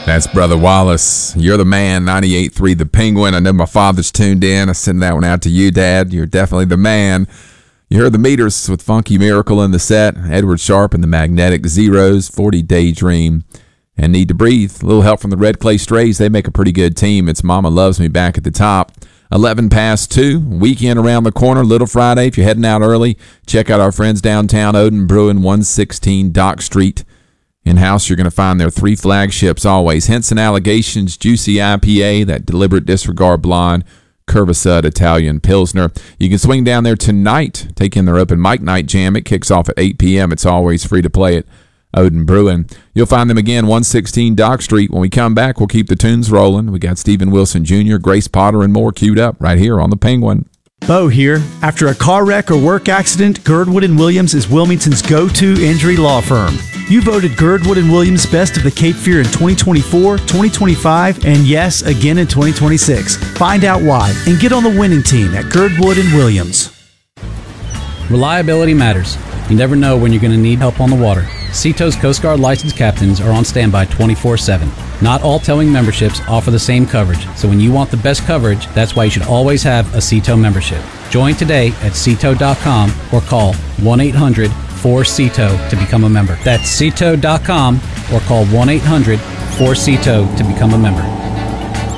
That's Brother Wallace. You're the man, 98.3 The Penguin. I know my father's tuned in. I send that one out to you, Dad. You're definitely the man. You heard the Meters with Funky Miracle in the set. Edward Sharpe and the Magnetic Zeros, 40 Daydream, and Need to Breathe. A little help from the Red Clay Strays. They make a pretty good team. It's Mama Loves Me back at the top. 11 past 2. Weekend around the corner. Little Friday. If you're heading out early, check out our friends downtown, Odin Brewing, 116 Dock Street. In-house, you're going to find their 3 flagships always. Henson Allegations, Juicy IPA, that Deliberate Disregard Blonde, Curvasud Italian Pilsner. You can swing down there tonight, take in their open mic night jam. It kicks off at 8 p.m. It's always free to play at Odin Brewing. You'll find them again, 116 Dock Street. When we come back, we'll keep the tunes rolling. We got Stephen Wilson Jr., Grace Potter, and more queued up right here on The Penguin. Bo here. After a car wreck or work accident, Girdwood & Williams is Wilmington's go-to injury law firm. You voted Girdwood & Williams Best of the Cape Fear in 2024, 2025, and yes, again in 2026. Find out why and get on the winning team at Girdwood & Williams. Reliability matters. You never know when you're going to need help on the water. Seattow's Coast Guard licensed captains are on standby 24/7. Not all towing memberships offer the same coverage, so when you want the best coverage, that's why you should always have a Seatow membership. Join today at Seatow.com or call 1-800-4SEATOW to become a member. That's Seatow.com or call 1-800-4SEATOW to become a member.